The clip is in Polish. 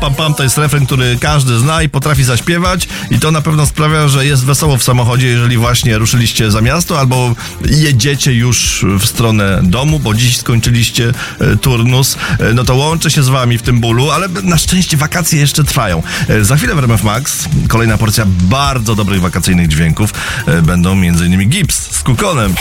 pam, pam to jest refren, który każdy zna i potrafi zaśpiewać i to na pewno sprawia, że jest wesoło w samochodzie, jeżeli właśnie ruszyliście za miasto albo jedziecie już w stronę domu, bo dziś skończyliście turnus. No to łączę się z wami w tym bólu, ale na szczęście wakacje jeszcze trwają. Za chwilę w RMF Max kolejna porcja bardzo dobrych wakacyjnych dźwięków. Będą m.in. Gibbs z Kukonem.